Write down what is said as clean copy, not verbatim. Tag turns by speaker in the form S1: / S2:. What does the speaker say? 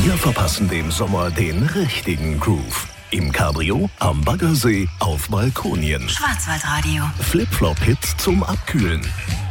S1: Wir verpassen dem Sommer den richtigen Groove. Im Cabrio, am Baggersee, auf Balkonien.
S2: Schwarzwaldradio.
S1: Flip-Flop-Hits zum Abkühlen.